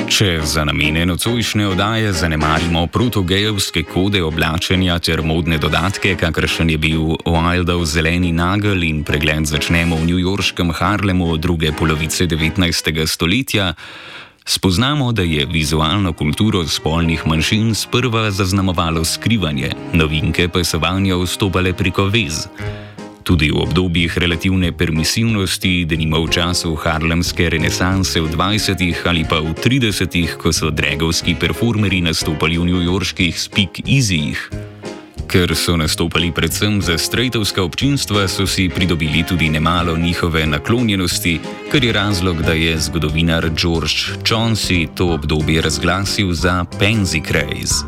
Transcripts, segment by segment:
Če za namene nocojšnje oddaje zanemarimo protogejevske kode oblačenja ter modne dodatke, kakršen je bil Wildov zeleni nagel in pregled začnemo v newyorškem Harlemu druge polovice 19. stoletja, spoznamo, da je vizualno kulturo spolnih manjšin sprva zaznamovalo skrivanje, novinke pa so vanjo vstopale preko vez. Tudi v obdobjih relativne permisivnosti, denimo v času harlemske renesanse v 20. ali pa v 30., ko so dragovski performerji nastopali v newyorških speak-easyjih. Ker so nastopali predvsem za strejtovska občinstva, so si pridobili tudi nemalo njihove naklonjenosti, kar je razlog, da je zgodovinar George Chauncey to obdobje razglasil za pansy craze.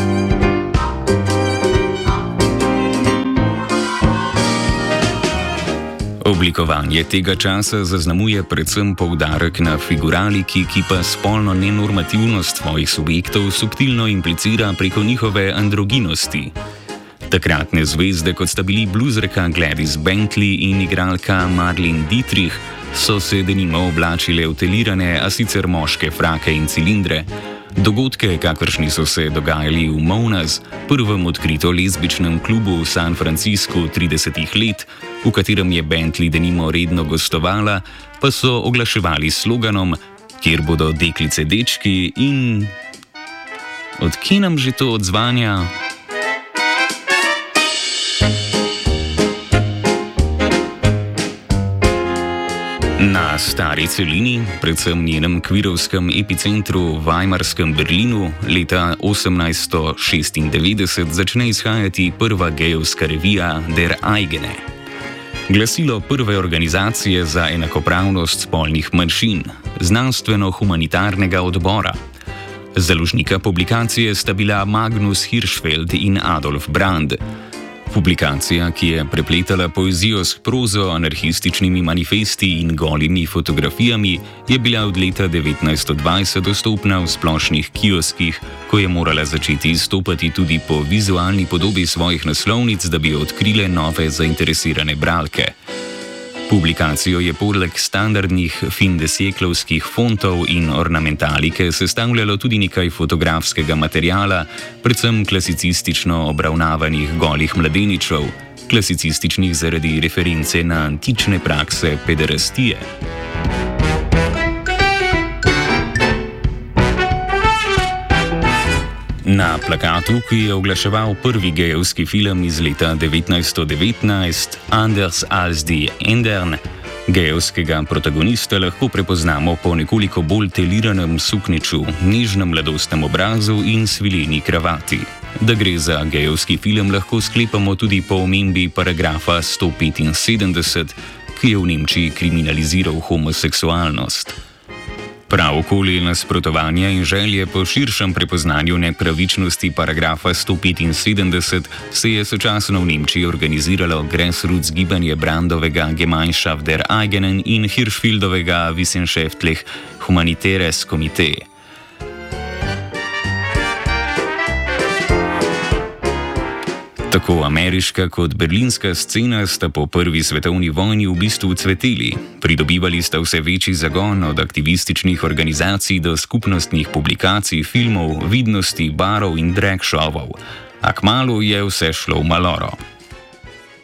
Oblikovanje tega časa zaznamuje predvsem poudarek na figuraliki, ki pa spolno nenormativnost svojih subjektov subtilno implicira preko njihove androginosti. Takratne zvezde, kot sta bili bluzreka Gladys Bentley in igralka Marlene Dietrich, so se denimo oblačile v telirane, a sicer moške frake in cilindre. Dogodke, kakršni so se dogajali v Mona's, prvem odkrito lezbičnem klubu v San Franciscu 30 let, v katerem je Bentley denimo redno gostovala, pa so oglaševali s sloganom, kjer bodo deklice dečki in... Od kje nam že to odzvanja? Na stari celini, predvsem njenem kvirovskem epicentru v Weimarskem Berlinu, leta 1896 začne izhajati prva gejevska revija Der Eigene. Glasilo prve organizacije za enakopravnost spolnih manjšin, znanstveno-humanitarnega odbora. Založnika publikacije sta bila Magnus Hirschfeld in Adolf Brand. Publikacija, ki je prepletala poezijo s prozo, anarhističnimi manifesti in golimi fotografijami, je bila od leta 1920 dostopna v splošnih kioskih, ko je morala začeti izstopati tudi po vizualni podobi svojih naslovnic, da bi odkrile nove zainteresirane bralke. Publikacijo je poleg standardnih findeseklovskih fontov in ornamentalike sestavljalo tudi nekaj fotografskega materiala, predvsem klasicistično obravnavanih golih mladeničev, klasicističnih zaradi reference na antične prakse pederastije. Na plakatu, ki je oglaševal prvi gejevski film iz leta 1919, Anders als die Ändern, gejevskega protagonista lahko prepoznamo po nekoliko bolj teliranem suknjiču, nežnem mladostnem obrazu in svileni kravati. Da gre za gejevski film, lahko sklepamo tudi po omembi paragrafa 175, ki je v Nemčiji kriminaliziral homoseksualnost. Prav okoli nasprotovanja in želje po širšem prepoznanju nepravičnosti paragrafa 175 se je sočasno v Nemčiji organiziralo grassroots gibanje Brandovega Gemeinschaft der Eigenen in Hirschfeldovega Wissenschaftlich Humanitäres Komitee. Tako ameriška kot berlinska scena sta po prvi svetovni vojni v bistvu cveteli. Pridobivali sta vse večji zagon od aktivističnih organizacij do skupnostnih publikacij, filmov, vidnosti, barov in drag showov. A kmalu je vse šlo v maloro.